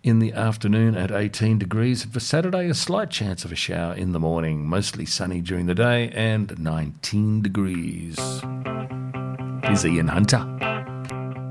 in the afternoon at 18 degrees. For Saturday, a slight chance of a shower in the morning, mostly sunny during the day and 19 degrees. Is Ian Hunter.